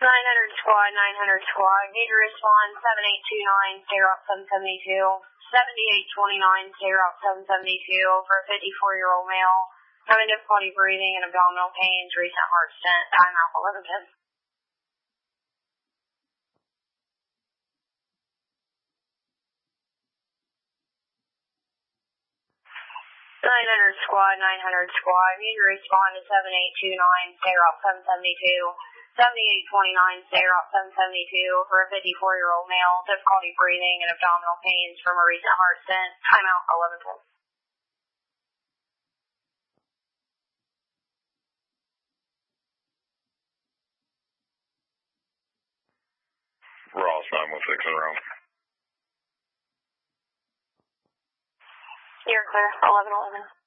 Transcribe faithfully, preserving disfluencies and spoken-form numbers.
nine hundred squad, nine hundred squad. Need to respond seven eight two nine, stay route seven seventy-two. seventy-eight twenty-nine, stay route seven seventy-two for a fifty-four-year-old male. Having difficulty breathing and abdominal pains, recent heart stent, timeout eleven ten. nine hundred squad, nine hundred squad. Need to respond to seven eight two nine, stay route seven seventy-two. seventy-eight twenty-nine, stay route seven seventy-two for a fifty-four-year-old male. Difficulty breathing and abdominal pains from a recent heart stent. Timeout eleven ten. Ross nine one six in row. You're clear, eleven eleven.